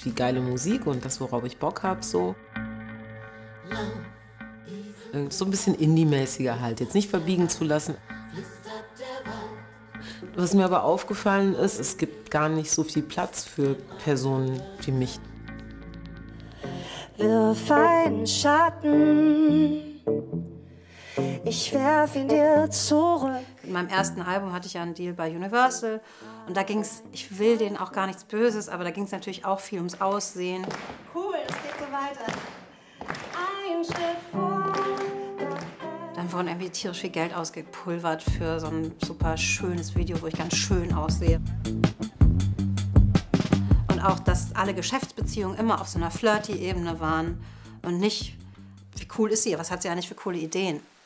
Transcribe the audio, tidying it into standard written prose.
die geile Musik und das, worauf ich Bock habe, so. So ein bisschen Indie-mäßiger halt, jetzt nicht verbiegen zu lassen. Was mir aber aufgefallen ist, es gibt gar nicht so viel Platz für Personen wie mich. Wirf einen Schatten, ich werf ihn dir zurück. In meinem ersten Album hatte ich ja einen Deal bei Universal und da ging es, ich will denen auch gar nichts Böses, aber da ging es natürlich auch viel ums Aussehen. Cool, es geht so weiter. Ein Schritt vor. Dann wurden irgendwie tierisch viel Geld ausgepulvert für so ein super schönes Video, wo ich ganz schön aussehe. Und auch, dass alle Geschäftsbeziehungen immer auf so einer Flirty-Ebene waren und nicht, wie cool ist sie, was hat sie eigentlich für coole Ideen.